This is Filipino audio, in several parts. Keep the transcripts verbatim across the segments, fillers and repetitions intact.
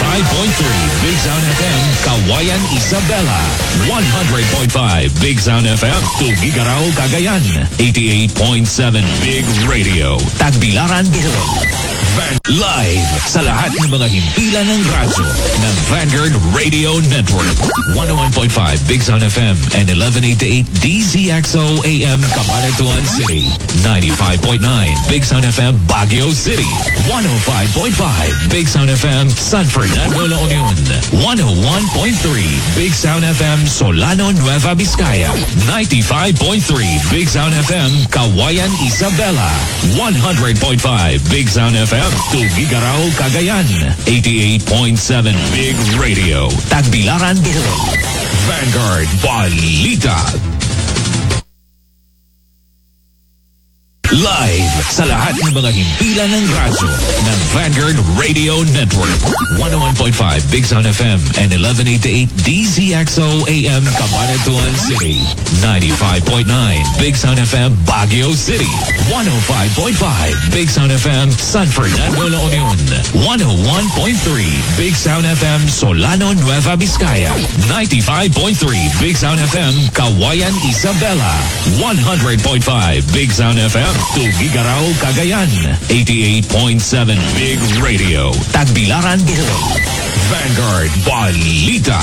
ninety-five point three Big Sound F M, Kawayan, Isabela. one hundred point five Big Sound F M, Tugigaraw, Cagayan. eighty-eight point seven Big Radio, Tagbilaran, Bohol. Van Live sa lahat ng mga himpilan ng radyo ng Vanguard Radio Network. one oh one point five Big Sound F M and eleven eighty-eight D Z X O A M Cabanatuan City. ninety-five point nine Big Sound F M Baguio City. one oh five point five Big Sound F M San Fernando, La Union. one oh one point three Big Sound F M Solano, Nueva Vizcaya. ninety-five point three Big Sound F M Kawayan, Isabela. one hundred point five Big Sound F M Tugigaraw, Cagayan. eighty-eight point seven Big Radio, Tagbilaran, Bohol. Vanguard Balita. Live sa lahat ng mga himpilan ng radyo ng Vanguard Radio Network. one oh one point five Big Sound F M and eleven eighty-eight D Z X O A M Cabanatuan City. ninety-five point nine Big Sound F M Baguio City. one oh five point five Big Sound F M San Fernando, La Union. one oh one point three Big Sound F M Solano, Nueva Vizcaya. ninety-five point three Big Sound F M Kawayan, Isabela. one hundred point five Big Sound F M Tugigaraw, Cagayan. eighty-eight point seven Big Radio, Tagbilaran, Bohol. Vanguard Balita.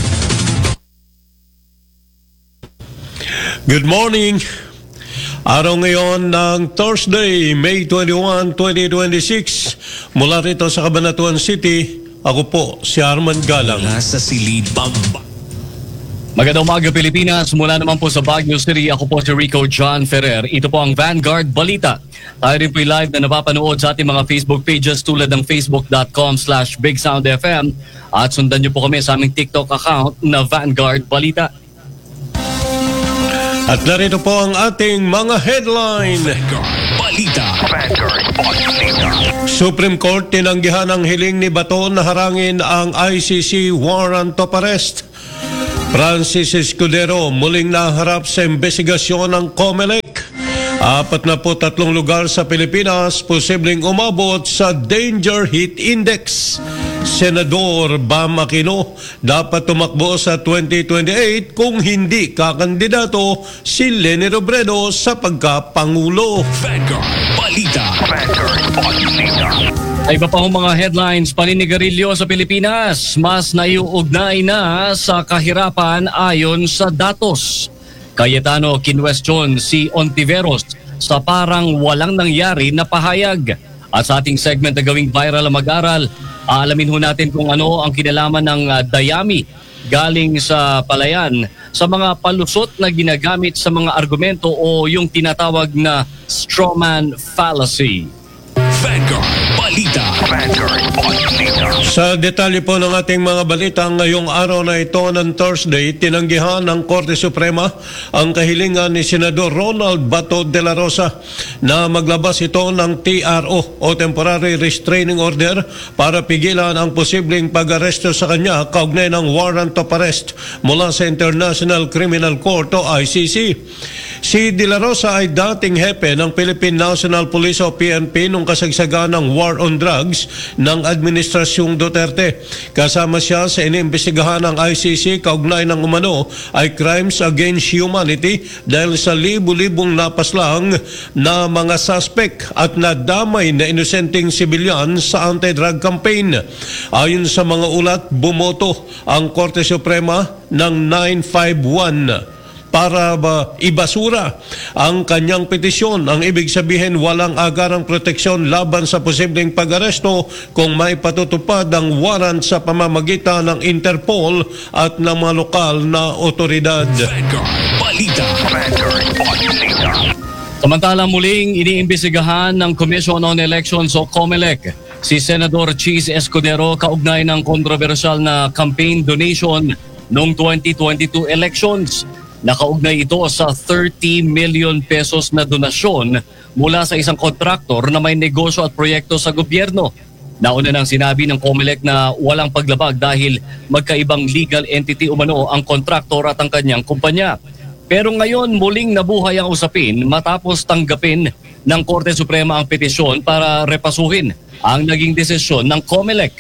Good morning. Araw ngayon ng Thursday, May twenty-first, twenty twenty-six. Mula rito sa Cabanatuan City, ako po si Arman Galang. Nasa Silid, Bamba. Magandang umaga, Pilipinas. Mula naman po sa Baguio City, ako po si Rico John Ferrer. Ito po ang Vanguard Balita. Tayo rin po'y live na napapanood sa ating mga Facebook pages tulad ng facebook.com slash Big Sound F M at sundan niyo po kami sa aming TikTok account na Vanguard Balita. At narito po ang ating mga headline. Vanguard Balita. Vanguard Balita. Supreme Court tinanggihan ang hiling ni Bato na harangin ang I C C warrant of arrest. Francis Escudero muling naharap sa investigasyon ng COMELEC. Apat na po tatlong lugar sa Pilipinas posibleng umabot sa Danger Heat Index. Senador Bam Aquino dapat tumakbo sa twenty twenty-eight kung hindi kakandidato si Leni Robredo sa pagkapangulo. Vanguard Balita. Vanguard Balita. Ay iba pa hong mga headlines, paninigarilyo sa Pilipinas, mas naiuugnay na sa kahirapan ayon sa datos. Cayetano kinwestiyon si Ontiveros sa parang walang nangyari na pahayag. At sa ating segment na gawing viral ang mag-aral, aalamin ho natin kung ano ang kinalaman ng uh, dayami galing sa palayan sa mga palusot na ginagamit sa mga argumento o yung tinatawag na strawman fallacy. Vanguard Balita. Vanguard Balita. Sa detalye po ng ating mga balita ngayong araw na ito ng Thursday, tinanggihan ng Korte Suprema ang kahilingan ni Senador Ronald Bato de la Rosa na maglabas ito ng T R O o Temporary Restraining Order para pigilan ang posibleng pag-aresto sa kanya kaugnay ng warrant of arrest mula sa International Criminal Court o I C C. Si De La Rosa ay dating hepe ng Philippine National Police o P N P nung kasagsagan ng war on drugs ng Administrasyong Duterte. Kasama siya sa iniimbestigahan ng I C C kaugnay ng umano ay crimes against humanity dahil sa libu-libong napaslang na mga suspect at nadamay na inosenteng sibilyan sa anti-drug campaign. Ayon sa mga ulat, bumoto ang Korte Suprema ng nine five one para ba ibasura ang kanyang petisyon. Ang ibig sabihin, walang agarang proteksyon laban sa posibleng pag-aresto kung may patutupad ang warrant sa pamamagitan ng Interpol at ng mga lokal na otoridad. Vanguard Balita. Vanguard Balita. Samantalang muling iniimbestigahan ng Commission on Elections o COMELEC si Senador Cheese Escudero kaugnay ng kontrobersyal na campaign donation noong twenty twenty-two elections. Nakaugnay ito sa thirty million pesos na donasyon mula sa isang kontraktor na may negosyo at proyekto sa gobyerno. Nauna nang sinabi ng COMELEC na walang paglabag dahil magkaibang legal entity umano ang kontraktor at ang kanyang kumpanya. Pero ngayon muling nabuhay ang usapin matapos tanggapin ng Korte Suprema ang petisyon para repasuhin ang naging desisyon ng COMELEC.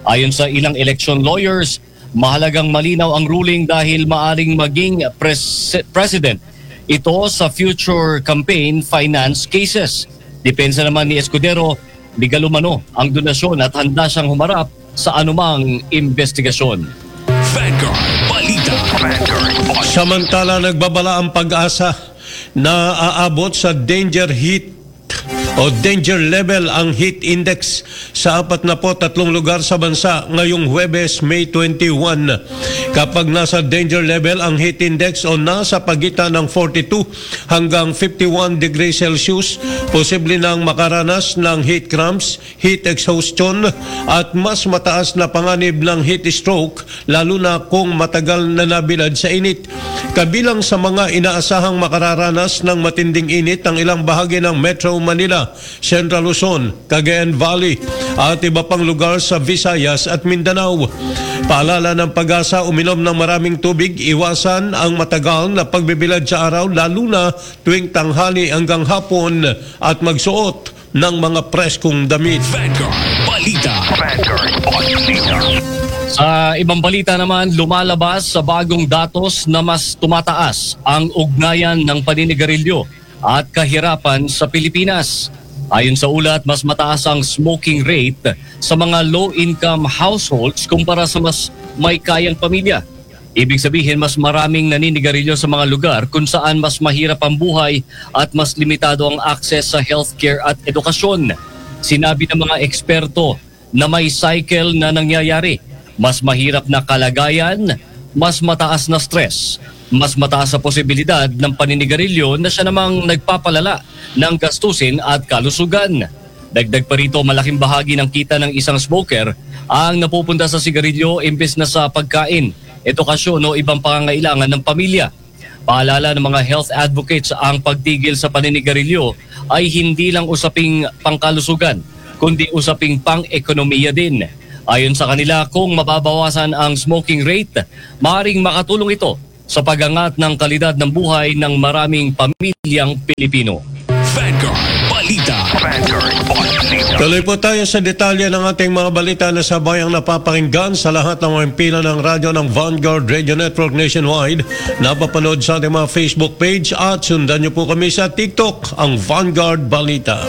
Ayon sa ilang election lawyers, mahalagang malinaw ang ruling dahil maaring maging pres- president ito sa future campaign finance cases. Depensa naman ni Escudero, legal umano ang donasyon at handa siyang humarap sa anumang investigasyon. Vanguard Balita. Vanguard Balita. Samantala, nagbabala ang Pag-asa na aabot sa danger heat o danger level ang heat index sa apat na po tatlong lugar sa bansa ngayong Huwebes, May twenty-one. Kapag nasa danger level ang heat index o nasa pagitan ng forty-two hanggang fifty-one degrees Celsius, posible nang makaranas ng heat cramps, heat exhaustion at mas mataas na panganib ng heat stroke, lalo na kung matagal na nabilad sa init. Kabilang sa mga inaasahang makararanas ng matinding init ang ilang bahagi ng Metro Manila, Central Luzon, Cagayan Valley at iba pang lugar sa Visayas at Mindanao. Paalala ng Pag-asa, uminom ng maraming tubig, iwasan ang matagal na pagbibilad sa araw lalo na tuwing tanghali hanggang hapon at magsuot ng mga preskong damit. Vanguard Balita. Vanguard Balita. Sa ibang balita naman, lumalabas sa bagong datos na mas tumataas ang ugnayan ng paninigarilyo at kahirapan sa Pilipinas. Ayon sa ulat, mas mataas ang smoking rate sa mga low-income households kumpara sa mas may kayang pamilya. Ibig sabihin, mas maraming naninigarilyo sa mga lugar kung saan mas mahirap ang buhay at mas limitado ang access sa healthcare at edukasyon. Sinabi ng mga eksperto na may cycle na nangyayari. Mas mahirap na kalagayan, mas mataas na stress, mas mataas sa posibilidad ng paninigarilyo na siya namang nagpapalala ng gastusin at kalusugan. Dagdag pa rito, malaking bahagi ng kita ng isang smoker ang napupunta sa sigarilyo imbes na sa pagkain, edukasyon o ibang pangangailangan ng pamilya. Paalala ng mga health advocates, ang pagtigil sa paninigarilyo ay hindi lang usaping pangkalusugan, kundi usaping pang-ekonomiya din. Ayon sa kanila, kung mababawasan ang smoking rate, maaaring makatulong ito sa pag-angat ng kalidad ng buhay ng maraming pamilyang Pilipino. Vanguard Balita. Vanguard Balita. Tuloy po tayo sa detalye ng ating mga balita na sabayang napapakinggan sa lahat ng mga impila ng radyo ng Vanguard Radio Network nationwide. Napapanood sa ating mga Facebook page at sundan niyo po kami sa TikTok, ang Vanguard Balita.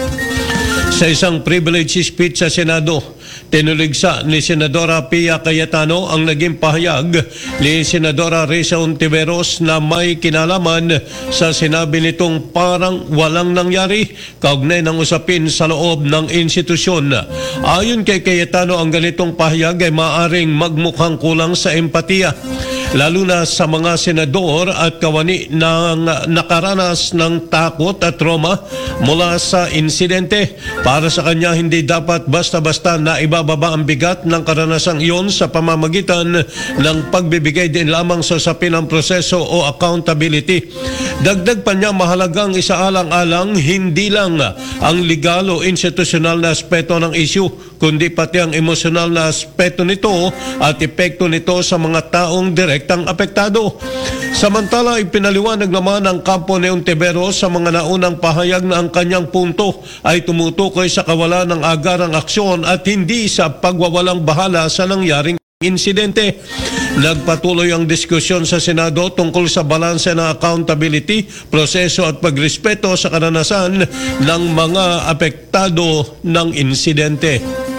Sa isang privilege speech sa Senado, tinuligsa ni Senadora Pia Cayetano ang naging pahayag ni Senadora Risa Ontiveros na may kinalaman sa sinabi nitong parang walang nangyari kaugnay ng usapin sa loob ng institusyon. Ayon kay Cayetano, ang ganitong pahayag ay maaaring magmukhang kulang sa empatiya, lalo na sa mga senador at kawani ng nakaranas ng takot at trauma mula sa insidente. Para sa kanya, hindi dapat basta-basta na ibababa ang bigat ng karanasang iyon sa pamamagitan ng pagbibigay din lamang sa usapin ng proseso o accountability. Dagdag pa niya, mahalagang isaalang-alang hindi lang ang legal o institutional na aspeto ng issue, kundi pati ang emosyonal na aspeto nito at epekto nito sa mga taong direktang apektado. Samantala, ipinaliwanag naman ng kampo ni Ontiveros sa mga naunang pahayag na ang kanyang punto ay tumutukoy sa kawalan ng agarang aksyon at hindi sa pagwawalang bahala sa nangyaring insidente. Nagpatuloy ang diskusyon sa Senado tungkol sa balanse ng accountability, proseso at pagrespeto sa karanasan ng mga apektado ng insidente.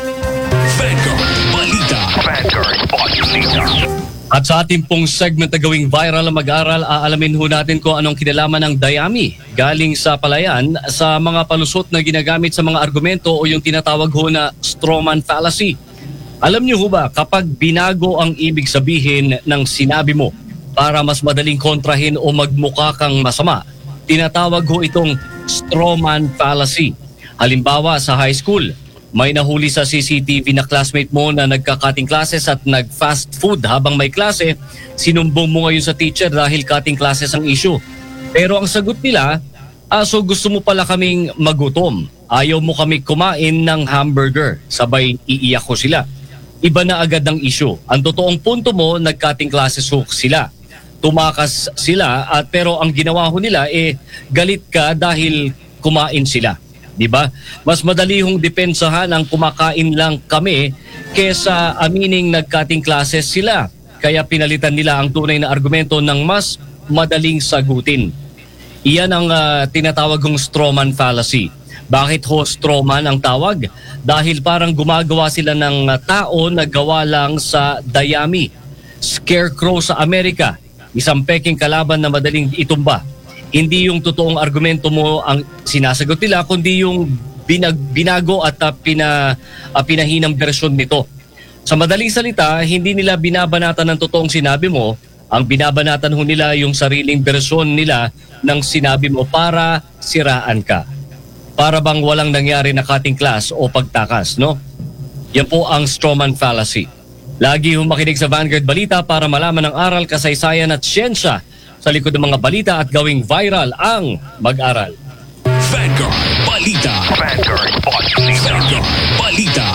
Vanguard Balita. Vanguard Balita. At sa ating pong segment na gawing viral na mag-aral, aalamin ho natin kung anong kinalaman ng dayami galing sa palayan sa mga palusot na ginagamit sa mga argumento o yung tinatawag ho na strawman fallacy. Alam niyo ho ba, kapag binago ang ibig sabihin ng sinabi mo para mas madaling kontrahin o magmukha kang masama, tinatawag ho itong strawman fallacy. Halimbawa, sa high school, may nahuli sa C C T V na classmate mo na nagka-cutting classes at nag-fast food habang may klase. Sinumbong mo ngayon sa teacher dahil cutting classes ang issue. Pero ang sagot nila, ah, so gusto mo pala kaming magutom. Ayaw mo kami kumain ng hamburger. Sabay iiyak ko sila. Iba na agad ang issue. Ang totoong punto mo, nag-cutting classes ho sila. Tumakas sila at pero ang ginawa ho nila eh galit ka dahil kumain sila. Di ba? Mas madali hong depensahan ang kumakain lang kami kesa amining nagkating classes sila. Kaya pinalitan nila ang tunay na argumento ng mas madaling sagutin. Iyan ang uh, tinatawag kong strawman fallacy. Bakit ho strawman ang tawag? Dahil parang gumagawa sila ng uh, tao na gawa lang sa dayami. Scarecrow sa Amerika, isang peking kalaban na madaling itumba. Hindi yung totoong argumento mo ang sinasagot nila, kundi yung binag, binago at uh, pina, uh, pinahinang bersyon nito. Sa madaling salita, hindi nila binabanatan ng totoong sinabi mo. Ang binabanatan ho nila yung sariling bersyon nila ng sinabi mo para siraan ka. Para bang walang nangyari na cutting class o pagtakas, no? Yan po ang strawman fallacy. Lagi hong makinig sa Vanguard Balita para malaman ang aral, kasaysayan at siyensya sa likod ng mga balita at gawing viral ang mag-aral. Vanguard Balita. Vanguard Balita. Balita.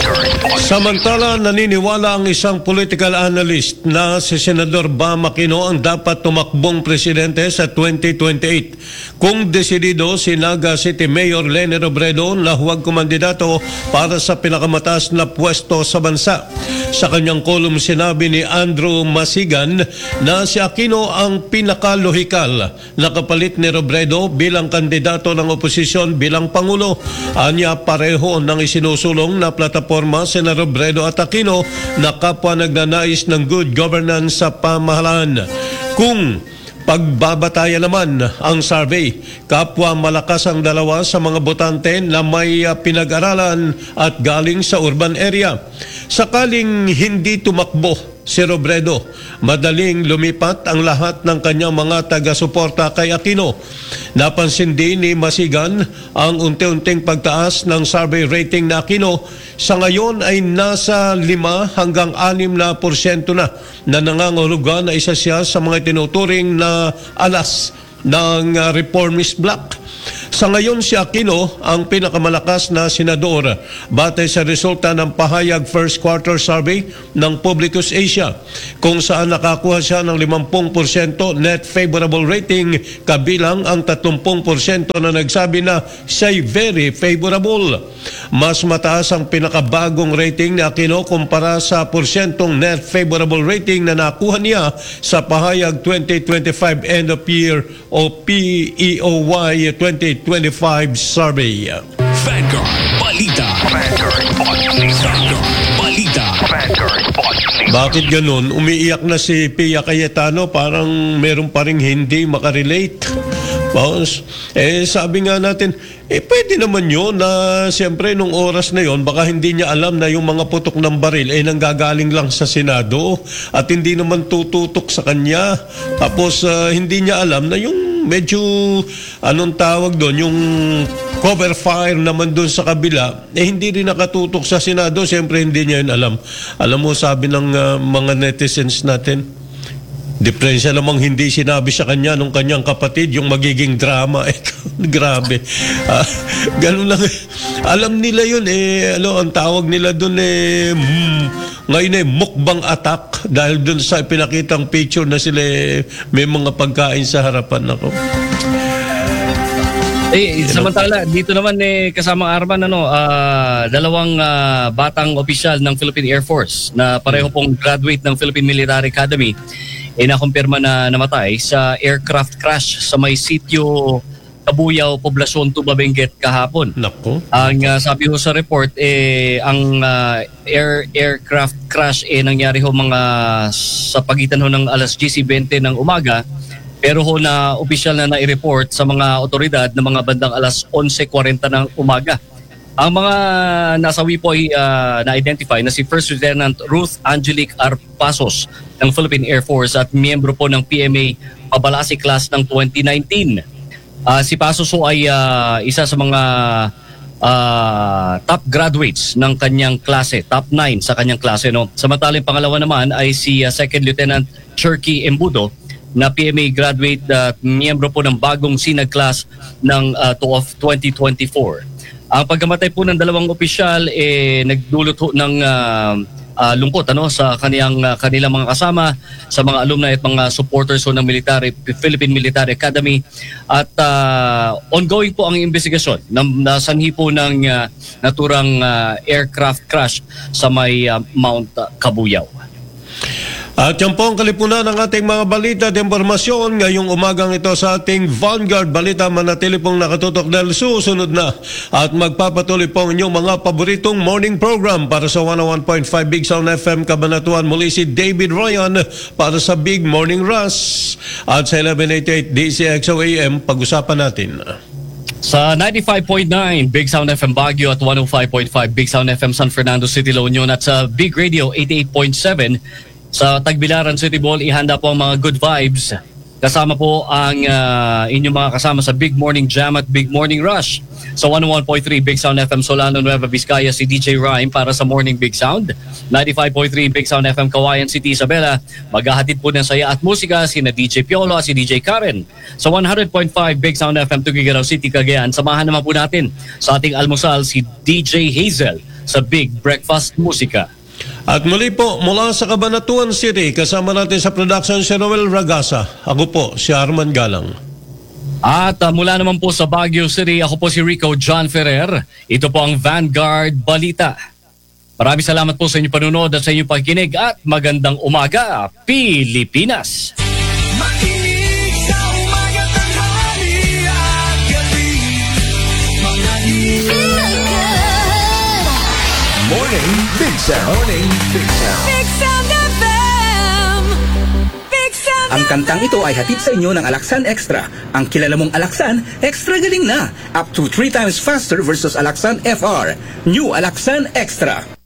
Samantala, naniniwala ang isang political analyst na si Senador Bam Aquino ang dapat tumakbong presidente sa twenty twenty-eight kung desidido si Naga City Mayor Leni Robredo na huwag kumandidato para sa pinakamataas na pwesto sa bansa. Sa kanyang kolum sinabi ni Andrew Masigan na si Aquino ang pinakalohikal na kapalit ni Robredo bilang kandidato ng oposisyon bilang Pangulo. Anya pareho ng isinusulong na plataforma si Robredo at Aquino na kapwa nagnanais ng good governance sa pamahalaan. Kung pagbabatayan naman ang survey, kapwa malakas ang dalawa sa mga botante na may uh, pinag-aralan at galing sa urban area. Sakaling hindi tumakbo si Robredo, madaling lumipat ang lahat ng kanyang mga taga-suporta kay Aquino. Napansin din ni Masigan ang unti-unting pagtaas ng survey rating na Aquino. Sa ngayon ay nasa lima hanggang anim na porsyento na na nangangahulugan na isa siya sa mga tinuturing na alas ng uh, reformist bloc. Sa ngayon si Aquino ang pinakamalakas na senador batay sa resulta ng pahayag first quarter survey ng Publicus Asia, kung saan nakakuha siya ng limampu porsyento net favorable rating kabilang ang tatlumpu porsyento na nagsabi na siya'y very favorable. Mas mataas ang pinakabagong rating ni Aquino kumpara sa porsyentong net favorable rating na nakuha niya sa pahayag twenty twenty-five end of year o P E O Y twenty twenty-five survey. Vanguard Balita. Vanguard Balita. Vanguard Balita. Bakit ganun? Umiiyak na si Pia Cayetano, parang meron pa rin hindi makarelate. Boss, eh sabi nga natin, eh pwede naman yun na siyempre nung oras na yon baka hindi niya alam na yung mga putok ng baril eh nanggagaling lang sa Senado at hindi naman tututok sa kanya. Tapos uh, hindi niya alam na yung medyo anong tawag doon, yung cover fire naman doon sa kabila, eh hindi rin nakatutok sa Senado. Siyempre hindi niya yun alam. Alam mo, sabi ng uh, mga netizens natin, diferensya namang hindi sinabi sa kanya nung kanyang kapatid yung magiging drama. Eh, grabe. Ah, ganun lang. Alam nila yun eh. Ano, ang tawag nila dun eh, mm, ngayon eh, mukbang attack dahil dun sa pinakitang picture na sila eh, may mga pagkain sa harapan ako. Eh, samantala, dito naman eh, kasamang Arman, ano, uh, dalawang uh, batang opisyal ng Philippine Air Force na pareho pong graduate ng Philippine Military Academy eh nakumpirma na namatay sa aircraft crash sa may sitio Kabuyaw, Poblasyon, Tuba, Benguet kahapon. Nako. Ang uh, sabi ho sa report, eh, ang uh, air aircraft crash eh nangyari ho mga sa pagitan ho ng alas ten twenty ng umaga, pero ho na opisyal na nai-report sa mga otoridad na mga bandang alas eleven forty ng umaga. Ang mga nasawi po ay uh, na-identify na si First Lieutenant Ruth Angelique Arpasos ng Philippine Air Force at miyembro po ng P M A Pabalasi Class ng twenty nineteen. Uh, si Pasos po ay uh, isa sa mga uh, top graduates ng kanyang klase, top nine sa kanyang klase. No? Samantalang pangalawa naman ay si uh, Second Lieutenant Cherky Embudo na P M A graduate at uh, miyembro po ng bagong Sinag Class ng uh, of twenty twenty-four. Ang pagkamatay po ng dalawang opisyal eh nagdulot ho ng uh, uh, lungkot ano sa kaniyang uh, kanilang mga kasama, sa mga alumni at mga supporters so, ng military Philippine Military Academy, at uh, ongoing po ang investigasyon na, na sanhi po ng uh, naturang uh, aircraft crash sa may uh, Mount uh, Kabuyao. At yan po ang kalipunan ng ating mga balita at impormasyon ngayong umagang ito sa ating Vanguard Balita. Manatili pong nakatutok dahil susunod na at magpapatuloy po ang inyong mga paboritong morning program para sa one oh one point five Big Sound F M Cabanatuan. Muli si David Ryan para sa Big Morning Rush at sa eleven eighty-eight D C X O A M pag-usapan natin. Sa ninety-five point nine Big Sound F M Baguio at one oh five point five Big Sound F M San Fernando City, La Union, at sa Big Radio eighty-eight point seven sa Tagbilaran City Mall, ihanda po ang mga good vibes. Kasama po ang uh, inyong mga kasama sa Big Morning Jam at Big Morning Rush. Sa one oh one point three Big Sound F M Solano, Nueva Vizcaya, si D J Rhyme para sa Morning Big Sound. ninety-five point three Big Sound F M Kawayan City, Isabela, maghahatid po ng saya at musika sina D J Piolo at si D J Karen. Sa one hundred point five Big Sound F M Tuguegarao City, Cagayan, samahan naman po natin sa ating almusal si D J Hazel sa Big Breakfast Musika. At muli po, mula sa Cabanatuan City, kasama natin sa production si Noel Ragasa. Ako po, si Arman Galang. At uh, mula naman po sa Baguio City, ako po si Rico John Ferrer. Ito po ang Vanguard Balita. Maraming salamat po sa inyong panunod at sa inyong pagkinig at magandang umaga, Pilipinas! Makinig sa umaga, tanghali at gabi, mga Morning Big Sound. Morning Big Sound. Big Sound F M. Big Sound Ang kantang ito ay hatid sa inyo ng Alaxan Extra. Ang kilala mong Alaxan, extra galing na. Up to three times faster versus Alaxan F R. New Alaxan Extra.